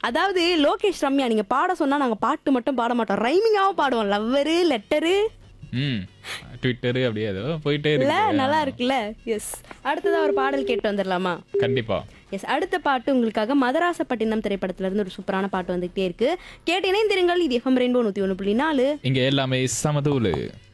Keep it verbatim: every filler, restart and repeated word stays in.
அதாவது லோகேஷ் ரம்யா நீங்க பாட சொன்னா நாங்க பாட்டு மட்டும் பாட மாட்டோம், ரைமிங்காவும் பாடுவோம். லவ்வரு, லெட்டரு, ம் ட்விட்டரு அப்படியே ஏதோ போயிட்டே இல்ல இருக்கு. நல்லா இருக்குல்ல. எஸ், அடுத்ததா ஒரு பாடல் கேட்டு வந்துடலாமா? கண்டிப்பா. எஸ், அடுத்த பாட்டு உங்களுக்காக மதராசப்பட்டினம் திரைப்படத்துல இருந்து ஒரு சூப்பரான பாட்டு வந்துகிட்டே இருக்கு. கேட்டு இணைந்திருங்கள். இது எஃப்எம் ரெயின்போ நூத்தி ஒன்று புள்ளி நாலு. இங்க எல்லாமே சமதூளு.